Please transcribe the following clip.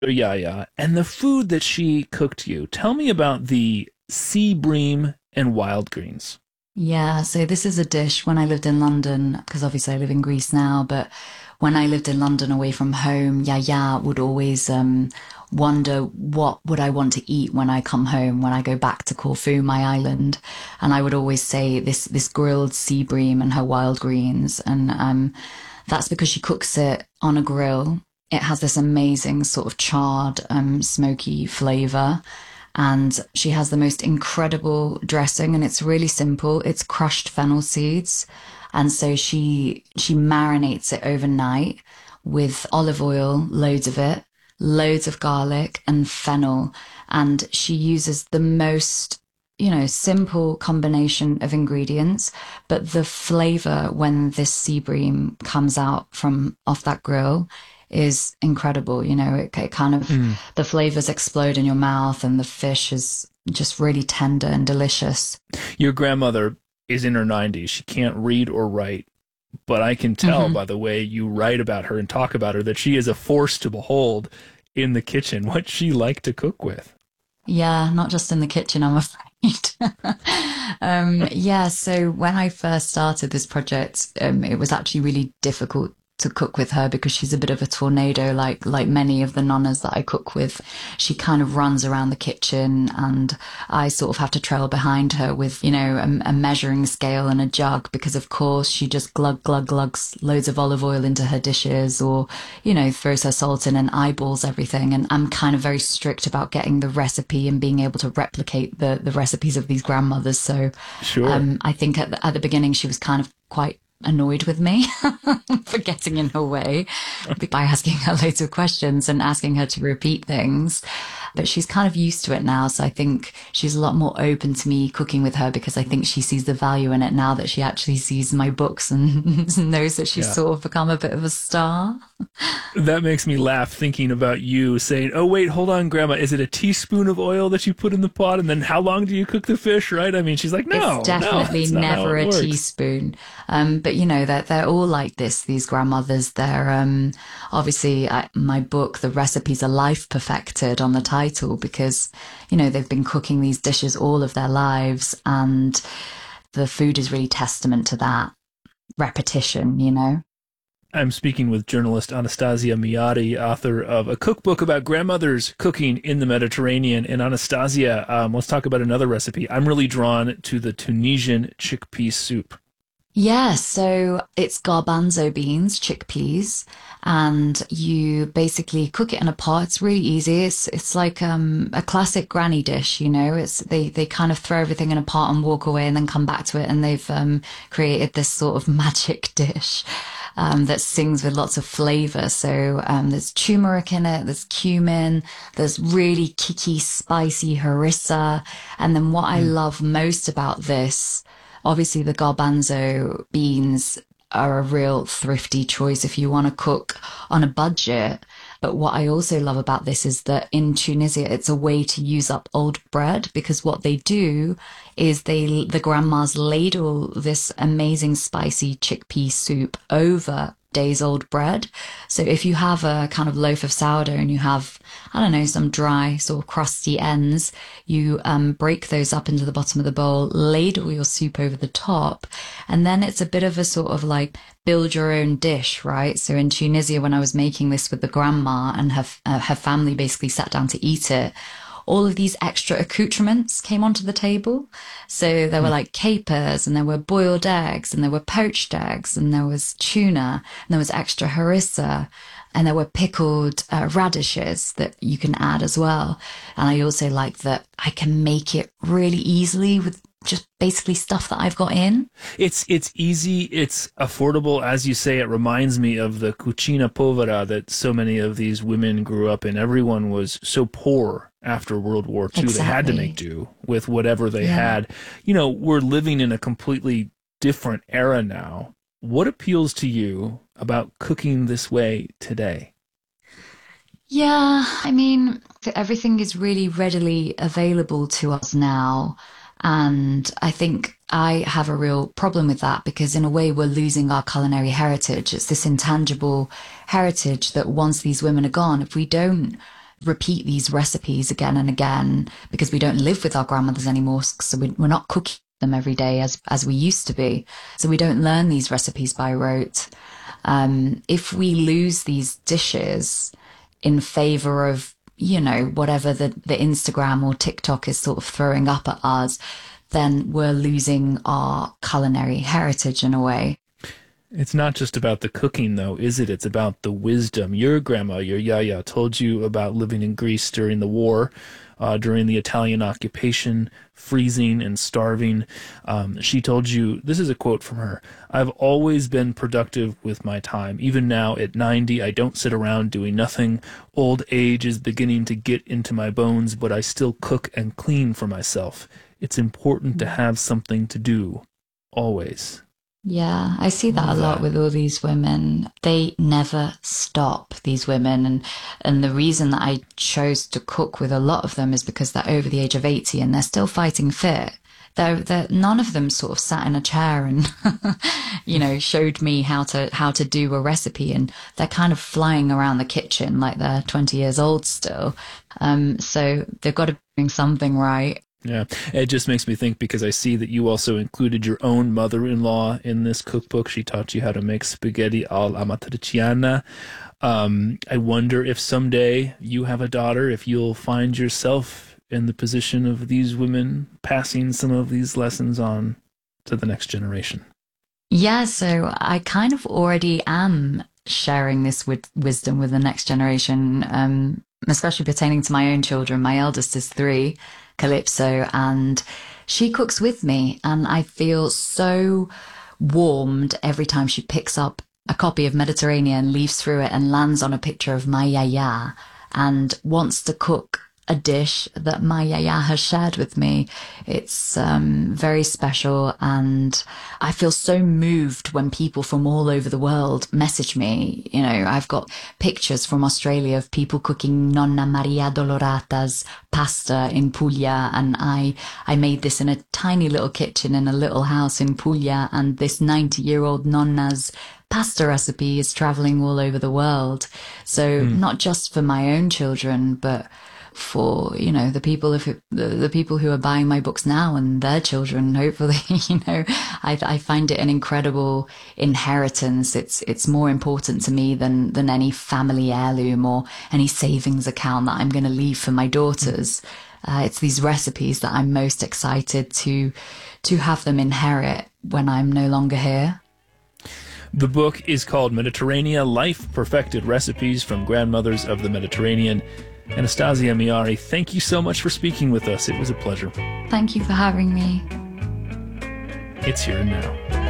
Yeah, yeah. And the food that she cooked you. Tell me about the sea bream and wild greens. Yeah, so this is a dish when I lived in London, because obviously I live in Greece now, but when I lived in London away from home, Yaya would always wonder what would I want to eat when I come home, when I go back to Corfu, my island. And I would always say this grilled sea bream and her wild greens. And that's because she cooks it on a grill. It has this amazing sort of charred, smoky flavor, and she has the most incredible dressing, and it's really simple. It's crushed fennel seeds, and so she marinates it overnight with olive oil, loads of it, loads of garlic and fennel, and she uses the most simple combination of ingredients, but the flavor when this sea bream comes out from off that grill is incredible. It kind of, Mm. the flavors explode in your mouth and the fish is just really tender and delicious. Your grandmother is in her 90s. She can't read or write, but I can tell Hmm. by the way you write about her and talk about her that she is a force to behold in the kitchen. What she liked to cook with. Yeah, not just in the kitchen, I'm afraid. Yeah, so when I first started this project, it was actually really difficult to cook with her because she's a bit of a tornado, like many of the nonnas that I cook with. She kind of runs around the kitchen, and I sort of have to trail behind her with, a measuring scale and a jug because, of course, she just glugs loads of olive oil into her dishes, or throws her salt in and eyeballs everything. And I'm kind of very strict about getting the recipe and being able to replicate the recipes of these grandmothers. So Sure. I think at the beginning she was kind of quite annoyed with me for getting in her way by asking her loads of questions and asking her to repeat things. But she's kind of used to it now. So I think she's a lot more open to me cooking with her because I think she sees the value in it now that she actually sees my books and knows that she's Yeah. sort of become a bit of a star. That makes me laugh thinking about you saying, "Oh wait, hold on, Grandma. Is it a teaspoon of oil that you put in the pot, and then how long do you cook the fish?" Right? I mean, she's like, It's "No, no, definitely that's not how never it a works." teaspoon. But they're all like this, these grandmothers. They're obviously my book, the recipes are life perfected on the title because, they've been cooking these dishes all of their lives. And the food is really testament to that repetition. I'm speaking with journalist Anastasia Miati, author of a cookbook about grandmothers cooking in the Mediterranean. And Anastasia, let's talk about another recipe. I'm really drawn to the Tunisian chickpea soup. Yeah, so it's garbanzo beans, chickpeas, and you basically cook it in a pot. It's really easy. It's like a classic granny dish, It's they kind of throw everything in a pot and walk away and then come back to it, and they've created this sort of magic dish that sings with lots of flavor. So there's turmeric in it, there's cumin, there's really kicky, spicy harissa, and then what I Mm. love most about this. Obviously, the garbanzo beans are a real thrifty choice if you want to cook on a budget. But what I also love about this is that in Tunisia, it's a way to use up old bread because what they do is the grandmas ladle this amazing spicy chickpea soup over days old bread. So if you have a kind of loaf of sourdough and you have, I don't know, some dry sort of crusty ends, you break those up into the bottom of the bowl, ladle your soup over the top, and then it's a bit of a sort of like build your own dish, right? So in Tunisia, when I was making this with the grandma and her family basically sat down to eat it, all of these extra accoutrements came onto the table. So there were Mm. like capers and there were boiled eggs and there were poached eggs and there was tuna and there was extra harissa and there were pickled radishes that you can add as well. And I also like that I can make it really easily with just basically stuff that I've got in. It's easy, it's affordable, as you say. It reminds me of the cucina povera that so many of these women grew up in. Everyone was so poor after World War II. They had to make Exactly. do with whatever they Yeah. had. We're living in a completely different era now. What appeals to you about cooking this way today? Yeah, I mean, everything is really readily available to us now. And I think I have a real problem with that because, in a way, we're losing our culinary heritage. It's this intangible heritage that once these women are gone, if we don't repeat these recipes again and again because we don't live with our grandmothers anymore. So we're not cooking them every day as we used to be. So we don't learn these recipes by rote. If we lose these dishes in favor of, whatever the Instagram or TikTok is sort of throwing up at us, then we're losing our culinary heritage in a way. It's not just about the cooking, though, is it? It's about the wisdom. Your grandma, your Yaya, told you about living in Greece during the war, during the Italian occupation, freezing and starving. She told you, this is a quote from her, "I've always been productive with my time. Even now at 90, I don't sit around doing nothing. Old age is beginning to get into my bones, but I still cook and clean for myself. It's important to have something to do. Always." Yeah, I see that a lot with all these women. They never stop, these women. And the reason that I chose to cook with a lot of them is because they're over the age of 80 and they're still fighting fit. None of them sort of sat in a chair and, showed me how to do a recipe. And they're kind of flying around the kitchen like they're 20 years old still. So they've got to be doing something right. Yeah, it just makes me think because I see that you also included your own mother-in-law in this cookbook. She taught you how to make spaghetti all'amatriciana. I wonder if someday you have a daughter, if you'll find yourself in the position of these women passing some of these lessons on to the next generation. Yeah, so I kind of already am sharing this wisdom with the next generation, especially pertaining to my own children. My eldest is 3. Calypso, and she cooks with me, and I feel so warmed every time she picks up a copy of Mediterranean, leaves through it and lands on a picture of my Yaya and wants to cook a dish that my Yaya has shared with me. It's very special, and I feel so moved when people from all over the world message me. I've got pictures from Australia of people cooking Nonna Maria Dolorata's pasta in Puglia, and I made this in a tiny little kitchen in a little house in Puglia, and this 90-year-old Nonna's pasta recipe is traveling all over the world. So not just for my own children, but for the people who are buying my books now and their children, hopefully. I find it an incredible inheritance. It's more important to me than any family heirloom or any savings account that I'm going to leave for my daughters. It's these recipes that I'm most excited to have them inherit when I'm no longer here. The book is called Mediterranea: Life Perfected Recipes from Grandmothers of the Mediterranean. Anastasia Miari, thank you so much for speaking with us. It was a pleasure. Thank you for having me. It's Here and Now.